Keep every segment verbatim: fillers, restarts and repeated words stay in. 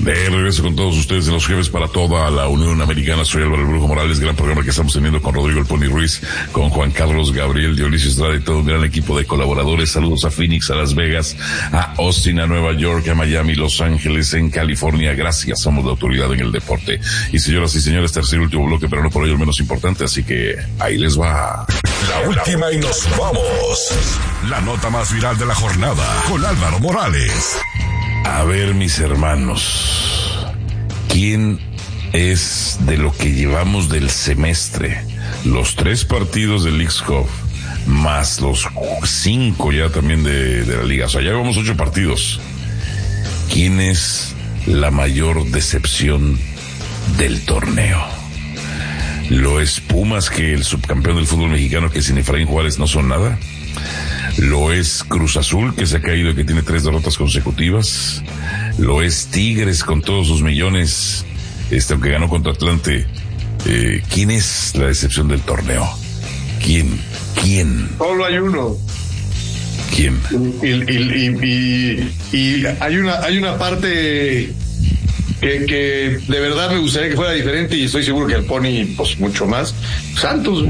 De regreso con todos ustedes en Los Jefes para toda la Unión Americana. Soy Álvaro Brujo Morales. Gran programa que estamos teniendo con Rodrigo El Pony Ruiz, con Juan Carlos Gabriel, Dionisio Estrada y todo un gran equipo de colaboradores. Saludos a Phoenix, a Las Vegas, a Austin, a Nueva York, a Miami, Los Ángeles, en California. Gracias, somos la autoridad en el deporte. Y señoras y señores, tercer y último bloque, pero no por ello el menos importante, así que ahí les va. La última y nos vamos. La nota más viral de la jornada con Álvaro Morales. A ver, mis hermanos, ¿quién es de lo que llevamos del semestre? Los tres partidos del Leagues Cup, más los cinco ya también de, de la Liga. O sea, ya llevamos ocho partidos. ¿Quién es la mayor decepción del torneo? ¿Lo es Pumas, que el subcampeón del fútbol mexicano, que sin Efraín Juárez no son nada? ¿Lo es Cruz Azul, que se ha caído y que tiene tres derrotas consecutivas? ¿Lo es Tigres con todos sus millones, este, aunque ganó contra Atlante? Eh, ¿Quién es la decepción del torneo? ¿Quién? ¿Quién? Solo hay uno. ¿Quién? Y, y, y, y, y hay una hay una parte que, que de verdad me gustaría que fuera diferente, y estoy seguro que el Pony, pues mucho más. Santos.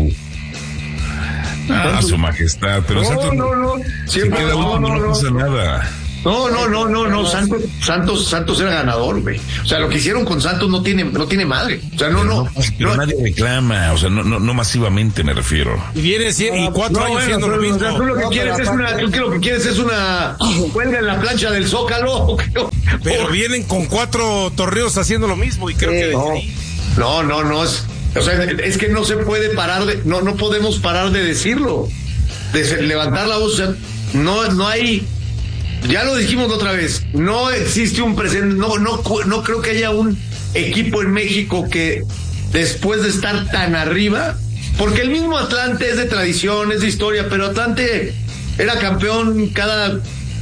Ah, su majestad, pero no, Santos no, no, siempre queda uno, no, no, no pasa no. nada. No, no, no, no, no, Santos, Santos, Santos era ganador, güey. O sea, lo que hicieron con Santos no tiene, no tiene madre. O sea, no, pero no. no pero no, nadie reclama, o sea, no, no, no masivamente me refiero. Y viene y cuatro no, años bueno, siendo pero, lo mismo. O sea, tú lo que no, quieres es una, tú lo que quieres es una cuelga en la plancha del Zócalo. Pero vienen con cuatro torneos haciendo lo mismo y creo eh, que no, no, no, no es, o sea, es que no se puede parar de, no, no podemos parar de decirlo, de levantar la voz. O sea, no, no hay. Ya lo dijimos otra vez, no existe un presente, no, no, no creo que haya un equipo en México que después de estar tan arriba, porque el mismo Atlante es de tradición, es de historia, pero Atlante era campeón cada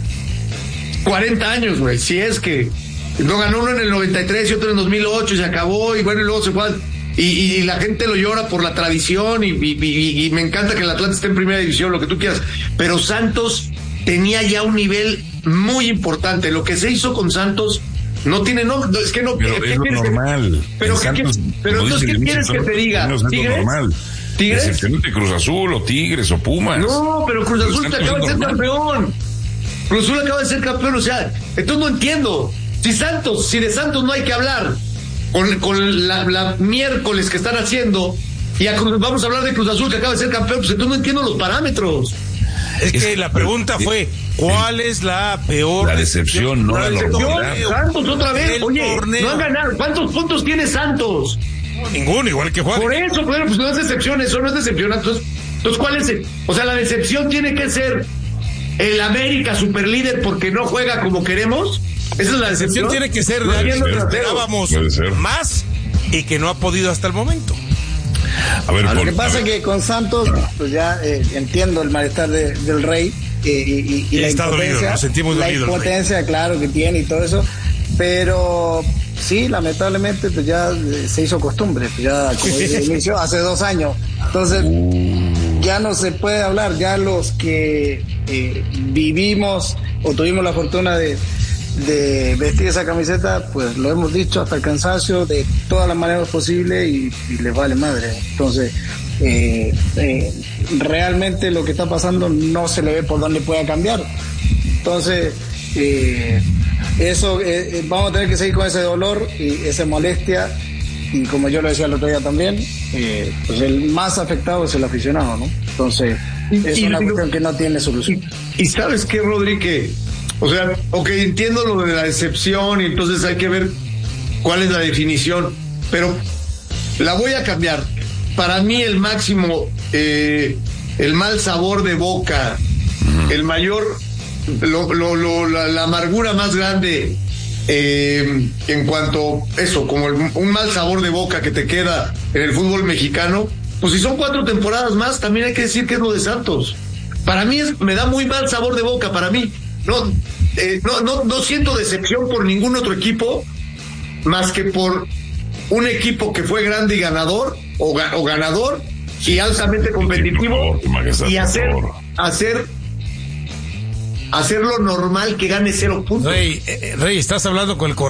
cuarenta años, güey, si es que no ganó uno en el noventa y tres y otro en dos mil ocho y se acabó, y bueno, y luego se fue, y, y la gente lo llora por la tradición, y, y, y, y me encanta que el Atlante esté en primera división, lo que tú quieras, pero Santos tenía ya un nivel muy importante. Lo que se hizo con Santos no tiene nombre, no, es que no. Pero ¿qué, es lo qué normal. Que, pero Santos, ¿qué, pero entonces, ¿qué quieres que te diga? No es ¿Tigres? normal. ¿Tigres? Excepcionalmente Cruz Azul o Tigres o Pumas. No, pero Cruz Azul te acaba de ser campeón. Cruz Azul acaba de ser campeón, o sea, entonces no entiendo. Si Santos, si de Santos no hay que hablar con, con la, la miércoles que están haciendo, y a, vamos a hablar de Cruz Azul que acaba de ser campeón, pues entonces no entiendo los parámetros. Es que la pregunta fue, ¿cuál es la peor? La decepción, no la normalidad. Santos otra vez, oye, torneo. No han ganado. ¿Cuántos puntos tiene Santos? Ninguno, igual que Juan. Por eso, bueno, pues no es decepción, eso no es decepción. Entonces, entonces, ¿cuál es el? O sea, la decepción tiene que ser el América superlíder porque no juega como queremos. Esa es la decepción. La decepción tiene que ser de alguien que esperábamos más y que no ha podido hasta el momento. A ver, lo que pasa es que con Santos, pues ya eh, entiendo el malestar de, del Rey eh, y, y, y la impotencia, dolido, la impotencia, claro, que tiene y todo eso, pero sí, lamentablemente, pues ya eh, se hizo costumbre, pues ya como dije, inició hace dos años, entonces ya no se puede hablar, ya los que eh, vivimos o tuvimos la fortuna de de vestir esa camiseta, pues lo hemos dicho hasta el cansancio de todas las maneras posibles y, y les vale madre. Entonces eh, eh, realmente lo que está pasando no se le ve por dónde pueda cambiar. Entonces eh, eso eh, vamos a tener que seguir con ese dolor y esa molestia, y como yo lo decía el otro día también, eh, pues el más afectado es el aficionado, ¿no? Entonces es y, una y, cuestión que no tiene solución. Y, y sabes qué, Rodri, que o sea, ok, entiendo lo de la decepción y entonces hay que ver cuál es la definición, pero la voy a cambiar. Para mí el máximo, eh, el mal sabor de boca, el mayor, lo, lo, lo, la, la amargura más grande eh, en cuanto eso, como el, un mal sabor de boca que te queda en el fútbol mexicano, pues si son cuatro temporadas más, también hay que decir que es lo de Santos. Para mí es, me da muy mal sabor de boca, para mí. No, eh, no, no, no siento decepción por ningún otro equipo más que por un equipo que fue grande y ganador o, o ganador y altamente competitivo, y hacer hacer hacer lo normal que gane cero puntos. Rey, eh, Rey, estás hablando con el corazón.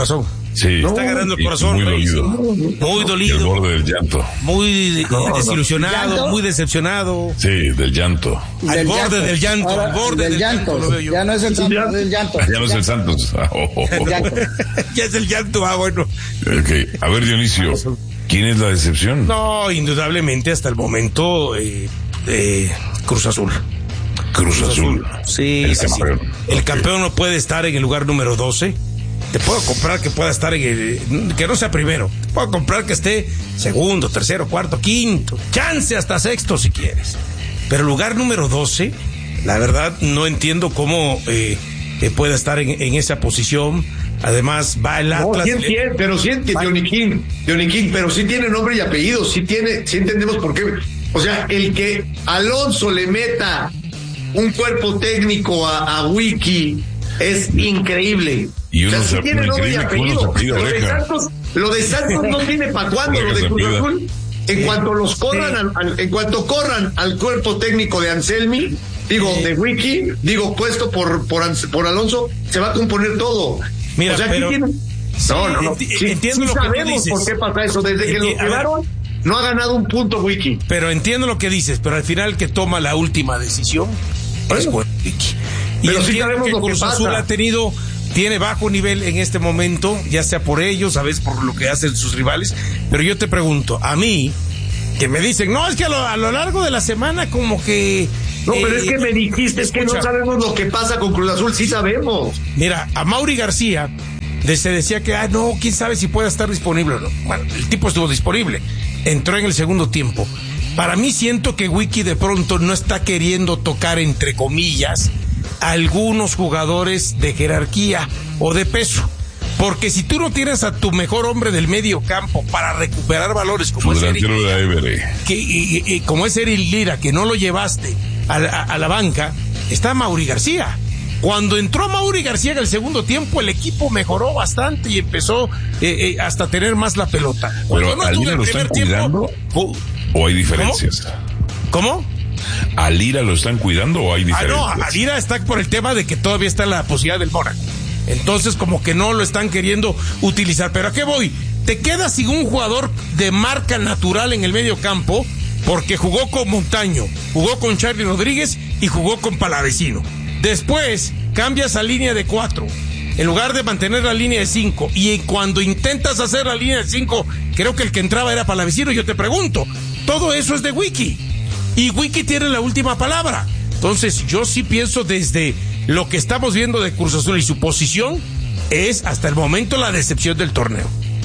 Sí. No, está agarrando el corazón. Muy dolido. Muy dolido. El borde del llanto. Muy no, desilusionado, no. muy decepcionado. Sí, del llanto. Al del borde llanto. del llanto. Ahora, al borde del, del llanto. llanto ya no es el Santos, es el llanto. Ya no es el Santos. Oh, oh, oh. Ya es el llanto, ah, bueno. Okay. A ver, Dionisio, ¿quién es la decepción? No, indudablemente hasta el momento, eh, eh, Cruz Azul. Cruz, Cruz Azul. Azul. Sí, el, sí, campeón. Sí. el okay. campeón no puede estar en el lugar número doce. Te puedo comprar que pueda estar en el, que no sea primero. Te puedo comprar que esté segundo, tercero, cuarto, quinto. Chance hasta sexto si quieres. Pero lugar número doce, la verdad no entiendo cómo eh, eh, pueda estar en, en esa posición. Además va el Atlas. No, sí entiende, pero sí entiende, Dioniquín, Dioniquín, pero sí tiene nombre y apellido, sí tiene, sí entendemos por qué. O sea, el que Alonso le meta un cuerpo técnico a, a Wiki es increíble. Y uno o sea, se sí tiene nombre y apellido. Lo de Santos, lo de Santos no tiene para cuándo, lo de Cruz Azul. En cuanto los corran, al, al, en cuanto corran al cuerpo técnico de Anselmi, digo, de Wiki, digo, puesto por, por, por Alonso, se va a componer todo. Mira, o sea, pero, aquí tiene... sí, no, no, no. Enti- sí, entiendo sí lo que sabemos tú dices. por qué pasa eso. Desde que Enti- lo quedaron, no ha ganado un punto Wiki. Pero entiendo lo que dices, pero al final que toma la última decisión bueno, es bueno, Wiki. Y pero sí sabemos que lo que Cruz pasa. Azul ha tenido, tiene bajo nivel en este momento, ya sea por ellos, a veces por lo que hacen sus rivales. Pero yo te pregunto, a mí, que me dicen, no, es que a lo, a lo largo de la semana como que... No, pero eh, es que me dijiste, es que no sabemos lo que pasa con Cruz Azul, sí sabemos. Mira, a Mauri García se decía que, ah, no, quién sabe si puede estar disponible o no. Bueno, el tipo estuvo disponible, entró en el segundo tiempo. Para mí siento que Wiki de pronto no está queriendo tocar, entre comillas, a algunos jugadores de jerarquía o de peso. Porque si tú no tienes a tu mejor hombre del medio campo para recuperar valores como es Eric, que, y, y, como es Eric Lira, que no lo llevaste a la, a la banca, está Mauri García. Cuando entró Mauri García en el segundo tiempo, el equipo mejoró bastante y empezó eh, eh, hasta tener más la pelota. Cuando Pero no tuvo el primer tiempo, ¿o, o hay diferencias? ¿Cómo? ¿Cómo? ¿A Lira lo están cuidando o hay diferencias? Ah, no, a Lira está por el tema de que todavía está la posibilidad del Mónaco. Entonces como que no lo están queriendo utilizar. ¿Pero a qué voy? Te quedas sin un jugador de marca natural en el medio campo porque jugó con Montaño, jugó con Charly Rodríguez y jugó con Palavecino. Después cambias a línea de cuatro en lugar de mantener la línea de cinco, y cuando intentas hacer la línea de cinco, creo que el que entraba era Palavecino. Yo te pregunto, todo eso es de Wiki y Wiki tiene la última palabra. Entonces yo sí pienso, desde lo que estamos viendo de Cruz Azul y su posición, es hasta el momento la decepción del torneo.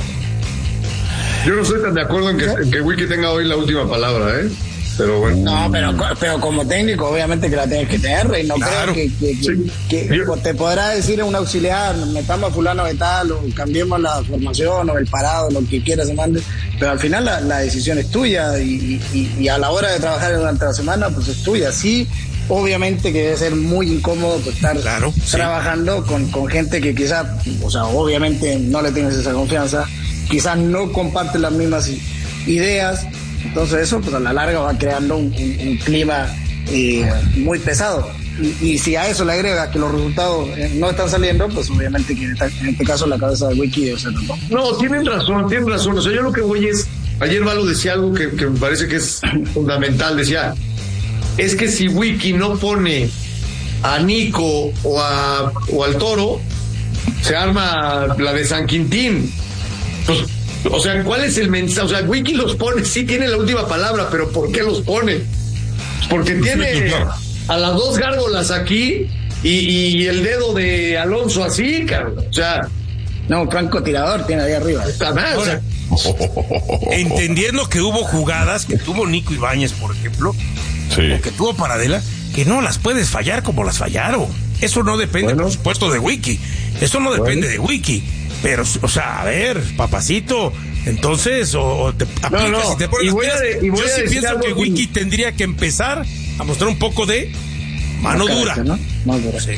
Yo no estoy tan de acuerdo en que, en que Wiki tenga hoy la última palabra, ¿eh? Pero bueno. No, pero, pero como técnico, obviamente que la tienes que tener, Rey. No claro. creo que, que, sí. que, que Yo... te podrá decir un auxiliar, metamos a fulano de tal, o cambiemos la formación, o el parado, lo que quieras, se mande. Pero al final la, la decisión es tuya, y, y, y a la hora de trabajar durante la semana, pues es tuya. Sí, obviamente que debe ser muy incómodo pues, estar claro, trabajando sí. con, con gente que quizás, o sea, obviamente no le tienes esa confianza, quizás no comparte las mismas ideas. Entonces eso pues a la larga va creando un, un, un clima eh, muy pesado, y, y si a eso le agrega que los resultados eh, no están saliendo, pues obviamente que en, esta, en este caso la cabeza de Wiki debe ser no. No, tienen razón, tienen razón. O sea, yo lo que voy es, ayer Valo decía algo que, que me parece que es fundamental, decía, es que si Wiki no pone a Nico o, a, o al Toro, se arma la de San Quintín. Pues, o sea, ¿cuál es el mensaje? O sea, Wiki los pone, sí tiene la última palabra, pero ¿por qué los pone? Porque tiene a las dos gárgolas aquí y, y el dedo de Alonso así, cabrón. O sea, no, francotirador tiene ahí arriba. Está mal, o sea, entendiendo que hubo jugadas que tuvo Nico Ibáñez, por ejemplo, sí. o que tuvo Paradela, que no las puedes fallar como las fallaron. Eso no depende, bueno. por supuesto, de Wiki. Eso no depende bueno. de Wiki. Pero, o sea, a ver, papacito, entonces, o, o te aplicas no, no. y te pones y voy las a de, y voy Yo a sí pienso que Wiki y... tendría que empezar a mostrar un poco de mano no, dura. ¿no? Más dura. Sí.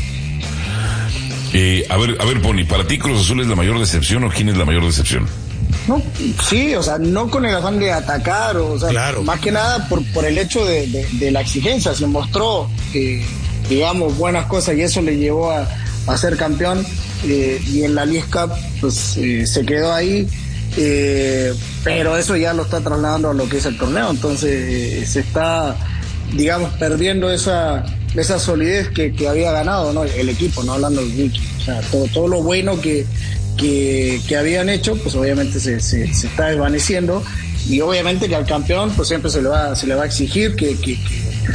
Eh, a ver, a ver, Pony, ¿para ti Cruz Azul es la mayor decepción o quién es la mayor decepción? No, sí, o sea, no con el afán de atacar, o sea, claro. más que nada por, por el hecho de, de, de la exigencia. Se mostró, eh, digamos, buenas cosas y eso le llevó a a ser campeón, eh, y en la League Cup pues eh, se quedó ahí, eh, pero eso ya lo está trasladando a lo que es el torneo, entonces eh, se está, digamos, perdiendo esa esa solidez que, que había ganado, ¿no? El equipo, no hablando del Wiki, o sea, todo, todo lo bueno que, que, que habían hecho, pues obviamente se, se, se está desvaneciendo, y obviamente que al campeón pues siempre se le va, se le va a exigir que, que, que,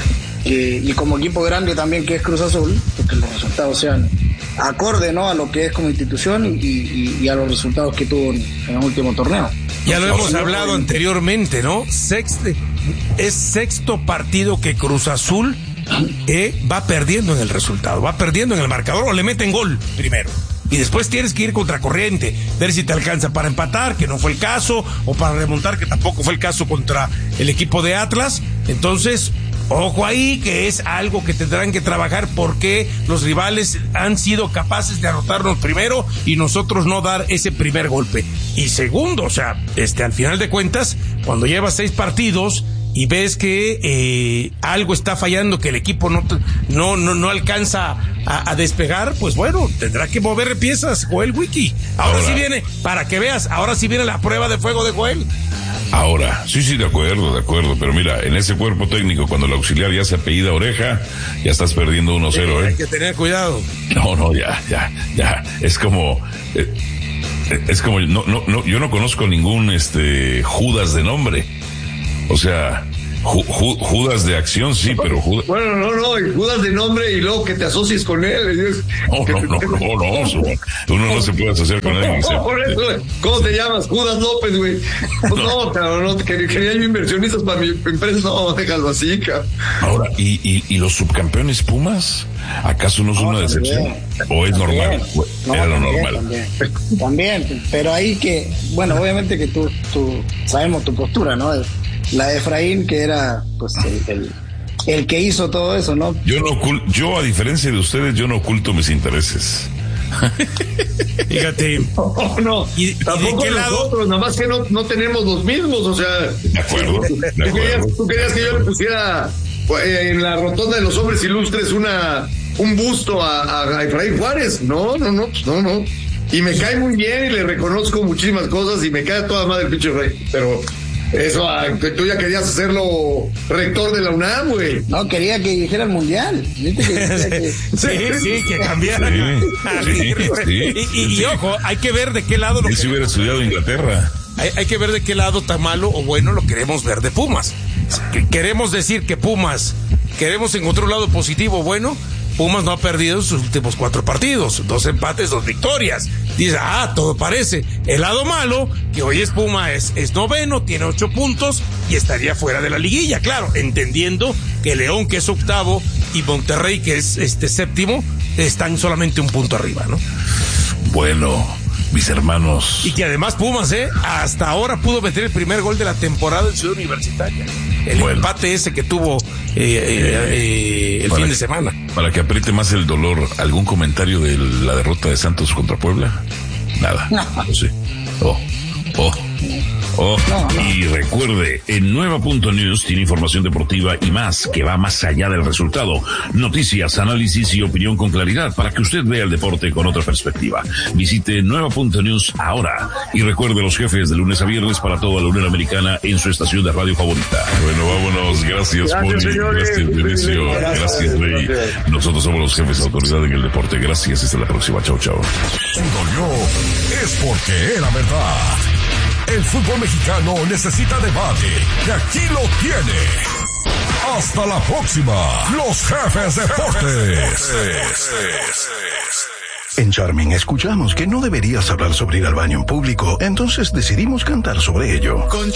que y como equipo grande también que es Cruz Azul, pues que los resultados sean acorde, ¿no? A lo que es como institución y, y, y a los resultados que tuvo en, en el último torneo. Ya lo hemos hablado anteriormente, ¿no? Sexto, es sexto partido que Cruz Azul eh, va perdiendo en el resultado, va perdiendo en el marcador, o le meten gol primero. Y después tienes que ir contracorriente, ver si te alcanza para empatar, que no fue el caso, o para remontar, que tampoco fue el caso contra el equipo de Atlas. Entonces, ojo ahí, que es algo que tendrán que trabajar, porque los rivales han sido capaces de anotarnos primero y nosotros no dar ese primer golpe. Y segundo, o sea, este, al final de cuentas, cuando llevas seis partidos y ves que eh, algo está fallando, que el equipo no no no, no alcanza a, a despegar, pues bueno, tendrá que mover piezas Joel Wiki. Ahora, ahora sí viene, para que veas, ahora sí viene la prueba de fuego de Joel. Ahora, sí, sí, de acuerdo, de acuerdo, pero mira, en ese cuerpo técnico, cuando el auxiliar ya se apellida Oreja, ya estás perdiendo uno cero, sí, ¿eh? Hay que tener cuidado. No, no, ya, ya, ya, es como... Eh, es como, no, no, no, yo no conozco ningún, este, Judas de nombre. O sea, Ju, Ju, Judas de acción, sí, pero Judas... Bueno, no, no, Judas de nombre y luego que te asocies con él. No, no, no, no, no, uno no se puede asociar con él. No, por eso, ¿cómo te llamas? Judas López, güey. Pues no, cabrón, no, quería yo inversionistas para mi empresa, no, déjalo así, cabrón. Ahora, ¿y, y, y los subcampeones Pumas? ¿Acaso no es no, una también, decepción? ¿O es también, normal? No, Era lo también, normal. También, también, pero ahí que, bueno, obviamente que tú, tú sabemos tu postura, ¿no? La de Efraín, que era pues el, el, el que hizo todo eso, ¿no? Yo no ocul- yo a diferencia de ustedes, yo no oculto mis intereses. Fíjate. No, no. ¿Y, y tampoco de qué nosotros, lado? Nada más que no, no tenemos los mismos, o sea. De acuerdo. De ¿tú, acuerdo. Querías, tú querías que yo le pusiera en la rotonda de los hombres ilustres una un busto a, a Efraín Juárez. No, no, no, no, no. Y me cae muy bien y le reconozco muchísimas cosas y me cae toda madre el pinche rey, pero eso, tú ya querías hacerlo rector de la UNAM, güey. No, quería que dijera el mundial. ¿Viste que que... sí, sí, que cambiara. Sí, sí, sí, y, y, y ojo, hay que ver de qué lado lo Él si hubiera estudiado en Inglaterra. Hay, hay que ver de qué lado tan malo o bueno lo queremos ver de Pumas. Queremos decir que Pumas, queremos encontrar un lado positivo o bueno. Pumas no ha perdido sus últimos cuatro partidos, dos empates, dos victorias. Dice, ah, todo parece. El lado malo, que hoy es Puma, es, es noveno, tiene ocho puntos y estaría fuera de la liguilla, claro, entendiendo que León, que es octavo, y Monterrey, que es este séptimo, están solamente un punto arriba, ¿no? Bueno, mis hermanos. Y que además Pumas, eh, hasta ahora pudo meter el primer gol de la temporada en Ciudad Universitaria. El bueno. empate ese que tuvo eh, eh, eh, el fin de semana. Para que apriete más el dolor, ¿algún comentario de la derrota de Santos contra Puebla? Nada. No. Sí. Oh, oh. Oh, no, no. Y recuerde, en Nueva Punto News tiene información deportiva y más, que va más allá del resultado. Noticias, análisis y opinión con claridad para que usted vea el deporte con otra perspectiva. Visite Nueva Punto News ahora y recuerde los jefes de lunes a viernes para toda la Unión Americana en su estación de radio favorita. Bueno, vámonos. Gracias, Poli. Gracias, Benicio. Gracias, Rey. Nosotros somos los jefes de autoridad en el deporte. Gracias. Hasta la próxima. Chao, chao. Si dolió, es porque era verdad. El fútbol mexicano necesita debate y aquí lo tiene. Hasta la próxima, los jefes deportes. En Charming escuchamos que no deberías hablar sobre ir al baño en público, entonces decidimos cantar sobre ello.